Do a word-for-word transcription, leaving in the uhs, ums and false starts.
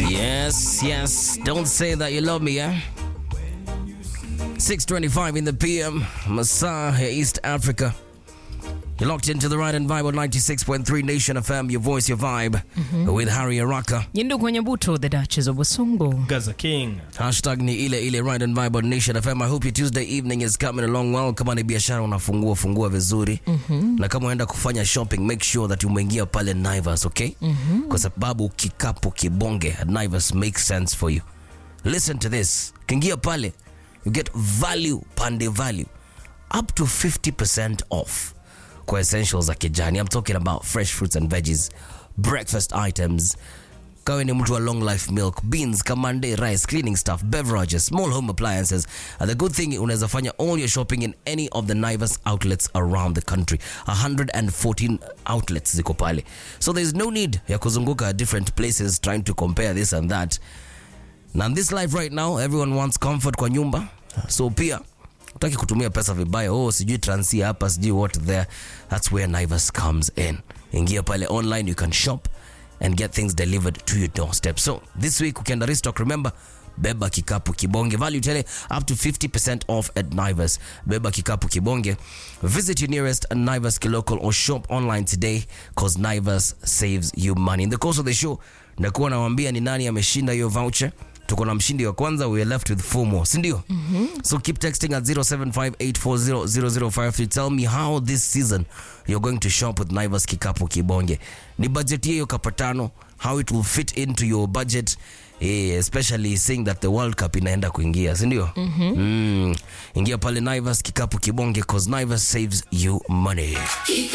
Yes, yes. Don't say that you love me, eh? six twenty-five in the P M. Masaa, East Africa. You're locked into the Ride and Vibe on ninety-six point three Nation F M, your voice, your vibe, mm-hmm. with Harry Araka. Yindu kwenye buto, the Duchess of Wasongo. Gaza King. Hashtag ni ile ile Ride and Vibe on Nation F M. I hope your Tuesday evening is coming along well. Kama ni biashara unafungua, fungua vizuri. Mm-hmm. Na kama unaenda kufanya shopping, make sure that umeingia pale Naivas, okay? Mm-hmm. Kwa sababu kikapu kibonge at Naivas makes sense for you. Listen to this. Kingia pale, you get value, pande value. Up to fifty percent off. Kwa essentials za kijani. I'm talking about fresh fruits and veggies, breakfast items, kawe ni mtu wa long life milk, beans, kamande, rice, cleaning stuff, beverages, small home appliances. And the good thing, unaweza fanya all your shopping in any of the Naivas outlets around the country. one hundred fourteen outlets ziko pale. So there's no need ya kuzunguka different places trying to compare this and that. Now in this life right now, everyone wants comfort kwa nyumba. So pia utaki kutumia pesa vibaya, oh sijui transia hapa, sijui what there. That's where Naivas comes in. Ingia pale online, you can shop and get things delivered to your doorstep. So this week ukienda restock, remember, beba kikapu kibonge, value tele up to fifty percent off at Naivas. Beba kikapu kibonge. Visit your nearest Naivas local or shop online today, cause Naivas saves you money. In the course of the show, nakuwa nawaambia ni nani ameshinda hiyo voucher. Tuko na mshindi wa kwanza, we are left with four more, si ndio? Mm-hmm. So keep texting at zero seven five eight four zero zero zero five to tell me how this season you're going to shop with Naivas kikapu kibonge. Ni budget hiyo kapatano, how it will fit into your budget, eh, especially seeing that the World Cup inaenda kuingia, si ndio? Mm-hmm. Mm. Ingia pale Naivas kikapu kibonge, cause Naivas saves you money.